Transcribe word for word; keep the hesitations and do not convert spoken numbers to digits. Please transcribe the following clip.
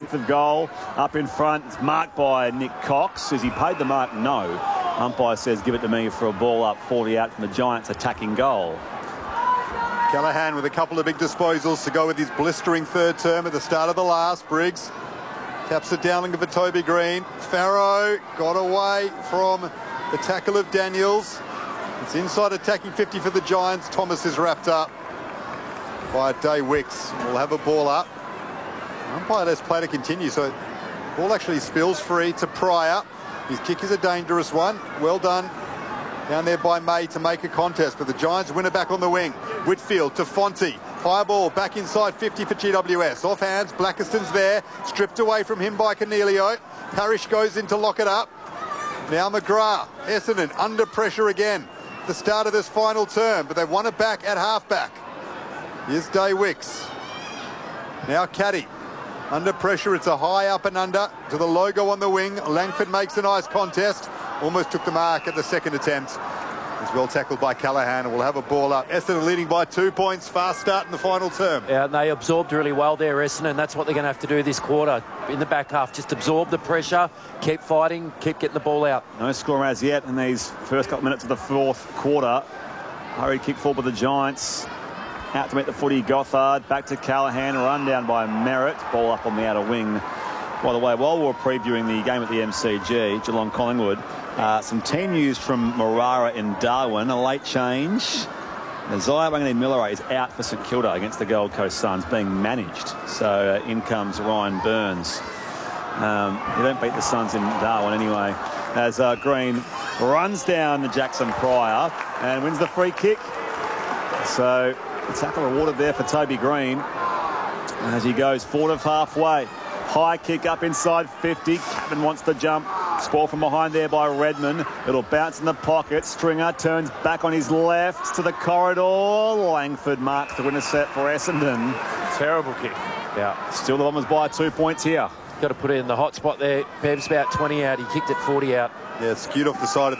of goal up in front. It's marked by Nick Cox. Has he paid the mark? No. Umpire says give it to me for a ball up forty out from the Giants attacking goal. Callaghan with a couple of big disposals to go with his blistering third term at the start of the last. Briggs taps it down for Toby Green. Farrow got away from the tackle of Daniels. It's inside attacking fifty for the Giants. Thomas is wrapped up by Day Wicks. We'll have a ball up. Umpire lets play to continue, so the ball actually spills free to Pryor. His kick is a dangerous one. Well done down there by May to make a contest, but the Giants win it back on the wing. Whitfield to Fonte. High ball back inside fifty for G W S. Off hands, Blackiston's there. Stripped away from him by Cornelio. Parrish goes in to lock it up. Now McGrath. Essendon under pressure again. The start of this final term, but they've won it back at halfback. Here's Day Wicks. Now Caddy. Under pressure, it's a high up and under to the logo on the wing. Langford makes a nice contest. Almost took the mark at the second attempt. It's well tackled by Callaghan, and we'll have a ball up. Essendon leading by two points. Fast start in the final term. Yeah, and they absorbed really well there, Essendon, and that's what they're going to have to do this quarter. In the back half, just absorb the pressure, keep fighting, keep getting the ball out. No score as yet in these first couple of minutes of the fourth quarter. Hurried kick forward by the Giants. Out to meet the footy, Gothard. Back to Callaghan, run down by Merritt. Ball up on the outer wing. By the way, while we were previewing the game at the M C G, Geelong Collingwood, uh, some team news from Marara in Darwin. A late change. Isaiah Wanganeen-Miller is out for St Kilda against the Gold Coast Suns, being managed. So uh, in comes Ryan Burns. Um, he don't beat the Suns in Darwin anyway. As uh, Green runs down the Jackson Pryor and wins the free kick. So the tackle rewarded there for Toby Green as he goes forward of halfway. High kick up inside fifty. Captain wants to jump. Spoil from behind there by Redmond. It'll bounce in the pocket. Stringer turns back on his left to the corridor. Langford marks the winner set for Essendon. Terrible kick. Yeah, still the Bombers by two points here. Got to put it in the hot spot there. Bev's about twenty out. He kicked it forty out. Yeah, skewed off the side of the